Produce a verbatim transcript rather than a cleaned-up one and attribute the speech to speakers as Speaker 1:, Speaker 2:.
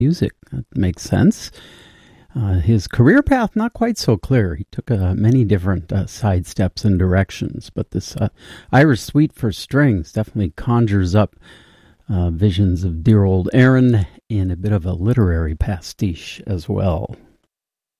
Speaker 1: music. That makes sense. Uh, his career path, not quite so clear. He took uh, many different uh, side steps and directions, but this uh, Irish Suite for Strings definitely conjures up uh, visions of dear old Aaron in a bit of a literary pastiche as well.